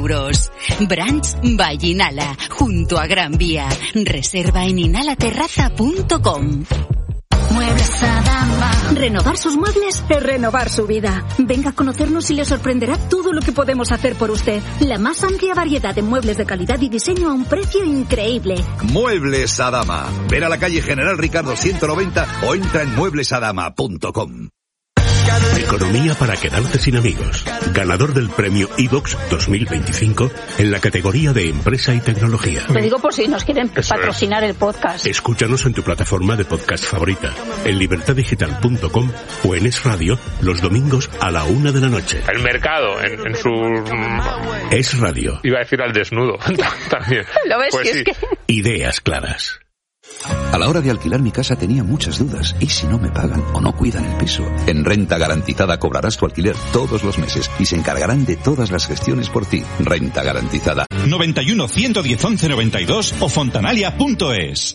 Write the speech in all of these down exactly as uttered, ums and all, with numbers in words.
euros. Branch by Inhala, junto a Gran Vía. Reserva en inhalaterraza punto com. Muebles Adama. Renovar sus muebles es renovar su vida. Venga a conocernos y le sorprenderá todo lo que podemos hacer por usted. La más amplia variedad de muebles de calidad y diseño a un precio increíble. Muebles Adama. Ven a la calle General Ricardo ciento noventa o entra en muebles adama punto com. Economía para quedarte sin amigos. Ganador del premio iVox dos mil veinticinco en la categoría de empresa y tecnología. Lo digo por si nos quieren Eso patrocinar es. el podcast. Escúchanos en tu plataforma de podcast favorita, en libertad digital punto com o en Es Radio los domingos a la una de la noche. El mercado en, en su... Es Radio. Iba a decir al desnudo también. ¿Lo ves? Pues que sí. es que... Ideas claras. A la hora de alquilar mi casa tenía muchas dudas. ¿Y si no me pagan o no cuidan el piso? En Renta Garantizada cobrarás tu alquiler todos los meses y se encargarán de todas las gestiones por ti. Renta Garantizada. noventa y uno, ciento diez, once, noventa y dos o fontanalia punto es.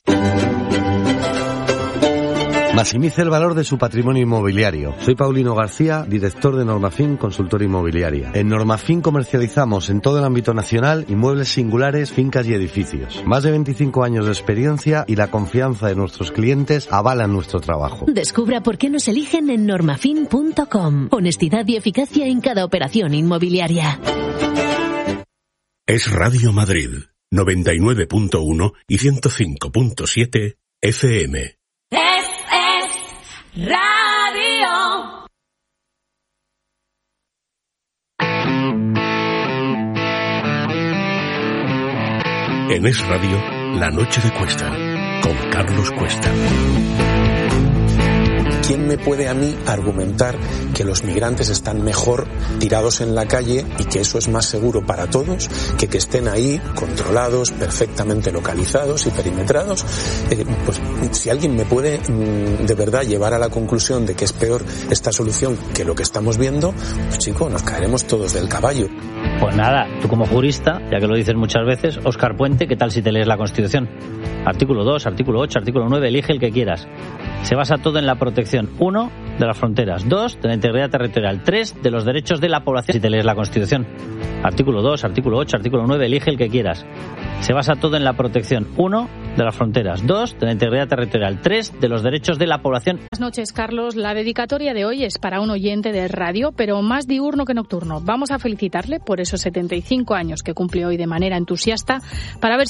Maximice el valor de su patrimonio inmobiliario. Soy Paulino García, director de Normafin Consultora Inmobiliaria. En Normafin comercializamos en todo el ámbito nacional inmuebles singulares, fincas y edificios. Más de veinticinco años de experiencia y la confianza de nuestros clientes avalan nuestro trabajo. Descubra por qué nos eligen en normafin punto com. Honestidad y eficacia en cada operación inmobiliaria. Es Radio Madrid, noventa y nueve punto uno y ciento cinco punto siete F M. Radio. En Es Radio, La Noche de Cuesta, con Carlos Cuesta. ¿Quién me puede a mí argumentar que los migrantes están mejor tirados en la calle y que eso es más seguro para todos que que estén ahí controlados, perfectamente localizados y perimetrados? Eh, pues si alguien me puede mm, de verdad llevar a la conclusión de que es peor esta solución que lo que estamos viendo, pues chico, nos caeremos todos del caballo. Pues nada, tú como jurista, ya que lo dices muchas veces, Óscar Puente, ¿qué tal si te lees la Constitución? Artículo dos, artículo ocho, artículo nueve, elige el que quieras. Se basa todo en la protección, uno, de las fronteras, dos, de la integridad territorial, tres, de los derechos de la población. Si te lees la Constitución, artículo dos, artículo ocho, artículo nueve, elige el que quieras. Se basa todo en la protección, uno, de las fronteras, dos, de la integridad territorial, tres, de los derechos de la población. Buenas noches, Carlos. La dedicatoria de hoy es para un oyente de radio, pero más diurno que nocturno. Vamos a felicitarle por esos setenta y cinco años que cumple hoy de manera entusiasta, para ver si